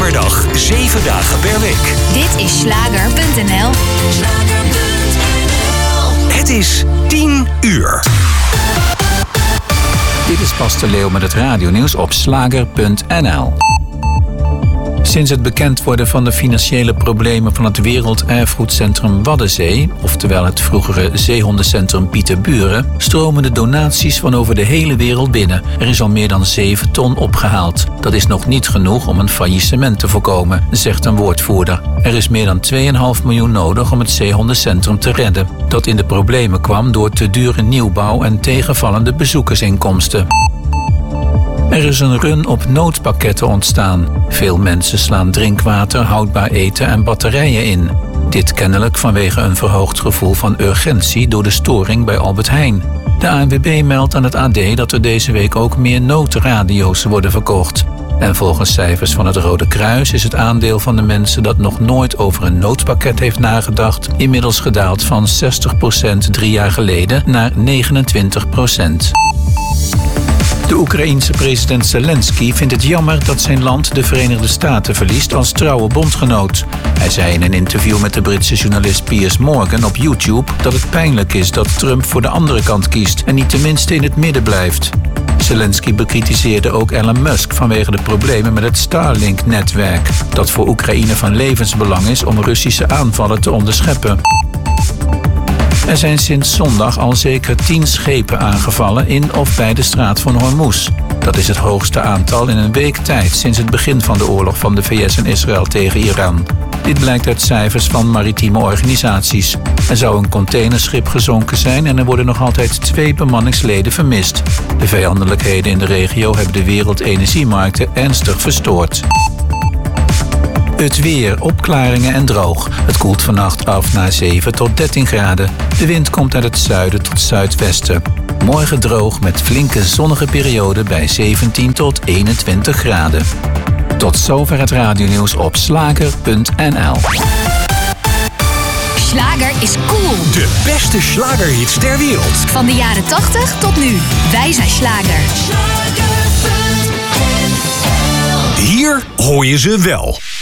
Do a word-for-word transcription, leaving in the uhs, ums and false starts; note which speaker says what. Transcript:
Speaker 1: per dag, zeven dagen per week.
Speaker 2: Dit is Schlager punt n l.
Speaker 1: Het is tien uur.
Speaker 3: Dit is Bas de Leeuw met het radionieuws op Schlager punt n l. Sinds het bekend worden van de financiële problemen van het Werelderfgoedcentrum Waddenzee, oftewel het vroegere zeehondencentrum Pieterburen, stromen de donaties van over de hele wereld binnen. Er is al meer dan zeven ton opgehaald. Dat is nog niet genoeg om een faillissement te voorkomen, zegt een woordvoerder. Er is meer dan twee komma vijf miljoen nodig om het zeehondencentrum te redden, dat in de problemen kwam door te dure nieuwbouw en tegenvallende bezoekersinkomsten. Er is een run op noodpakketten ontstaan. Veel mensen slaan drinkwater, houdbaar eten en batterijen in. Dit kennelijk vanwege een verhoogd gevoel van urgentie door de storing bij Albert Heijn. De A N W B meldt aan het A D dat er deze week ook meer noodradio's worden verkocht. En volgens cijfers van het Rode Kruis is het aandeel van de mensen dat nog nooit over een noodpakket heeft nagedacht inmiddels gedaald van zestig procent drie jaar geleden naar negenentwintig procent. De Oekraïense president Zelensky vindt het jammer dat zijn land de Verenigde Staten verliest als trouwe bondgenoot. Hij zei in een interview met de Britse journalist Piers Morgan op YouTube dat het pijnlijk is dat Trump voor de andere kant kiest en niet tenminste in het midden blijft. Zelensky bekritiseerde ook Elon Musk vanwege de problemen met het Starlink-netwerk, dat voor Oekraïne van levensbelang is om Russische aanvallen te onderscheppen. Er zijn sinds zondag al zeker tien schepen aangevallen in of bij de straat van Hormuz. Dat is het hoogste aantal in een week tijd sinds het begin van de oorlog van de V S en Israël tegen Iran. Dit blijkt uit cijfers van maritieme organisaties. Er zou een containerschip gezonken zijn en er worden nog altijd twee bemanningsleden vermist. De vijandelijkheden in de regio hebben de wereldenergiemarkten ernstig verstoord. Het weer, opklaringen en droog. Het koelt vannacht af naar zeven tot dertien graden. De wind komt uit het zuiden tot zuidwesten. Morgen droog met flinke zonnige perioden bij zeventien tot eenentwintig graden. Tot zover het radionieuws op Schlager punt n l.
Speaker 2: Schlager is cool.
Speaker 1: De beste schlagerhits ter wereld.
Speaker 2: Van de jaren tachtig tot nu. Wij zijn Schlager.
Speaker 1: Hier hoor je ze wel.